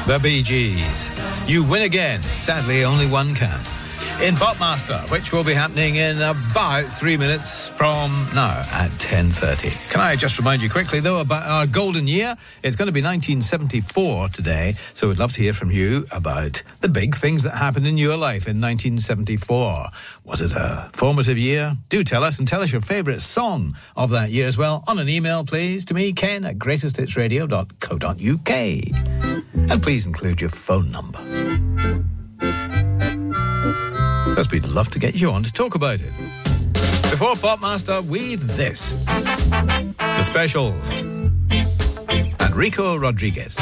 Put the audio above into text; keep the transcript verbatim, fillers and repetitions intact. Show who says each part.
Speaker 1: The Bee Gees. You win again. Sadly, only one can. In Popmaster, which will be happening in about three minutes from now at ten thirty. Can I just remind you quickly, though, about our golden year? It's going to be nineteen seventy-four today, so we'd love to hear from you about the big things that happened in your life in nineteen seventy-four. Was it a formative year? Do tell us, and tell us your favourite song of that year as well. On an email, please, to me, Ken at greatest hits radio dot co dot uk. And please include your phone number, because we'd love to get you on to talk about it. Before Popmaster, we've this. The Specials. And Rico Rodriguez.